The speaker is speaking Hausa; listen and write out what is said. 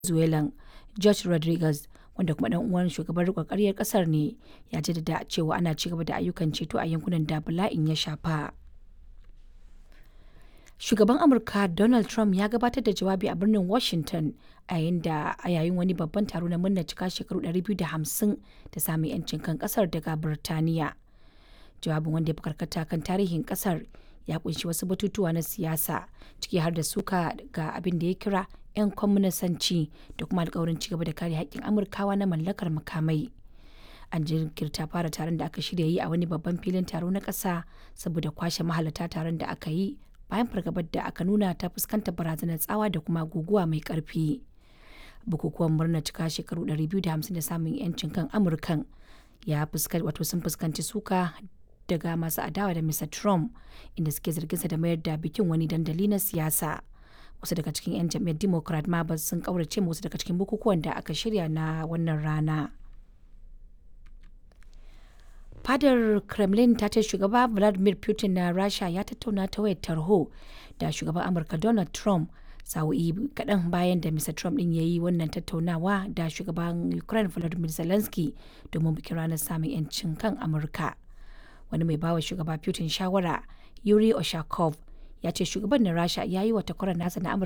Venezuelan Jorge Rodriguez, wanda kuma ɗan uwan shugaban riƙon ƙwaryar ƙasar ne, ya jaddada cewa ana ci gaba da ayyukan ceto a yankunan da bala'in ya shafa. Shugaban Amurka Donald Trump ya gabatar da jawabi a birnin Washington a yayin wani babban taro na murnar cika shekaru 250 da samun 'yancin kan ƙasar daga Birtaniya. Jawabin, wanda ya fi karkata kan tarihin ƙasar, ya kunshi wasu batutuwa na siyasa, ciki har da suka ga abin da ya kira 'yan kwaminisanci da kuma alkawarin cigaba da kare haƙƙin Amurkawa na mallakar makamai. An jinkirta fara taron da aka shirya yi a wani babban filin taro na ƙasa saboda kwashe mahalarta taron da aka yi bayan fargabar da aka nuna ta fuskantar barazanar tsawa da kuma guguwa mai ƙarfi. Bukukuwan murnar cika shekaru 250 da samun 'yancin kan Amurkan sun fuskanci suka daga masu adawa da Mr. Trump, inda suke zarginsa da mayar da bikin wani dandali na siyasa. Wasu daga cikin 'yan jam'iyyar Democrat ma sun kaurace wasu daga cikin bukukuwan da aka shirya na wannan rana. Fadar Kremlin ta ce shugaba Vladimir Putin na Rasha ya tattauna ta wayar tarho da shugaban Amurka Donald Trump sa'o'i kaɗan bayan da Mr. Trump ɗin ya yi wannan tattaunawa da shugaban Ukraine Volodymyr Zelensky domin bikin ranar samun 'yancin kan Amurka. Wani mai bawa shugaba Putin shawara, Yuri Oshakov, ya ce shugaban na Rasha ya yi wa takwarar nasa na Amurka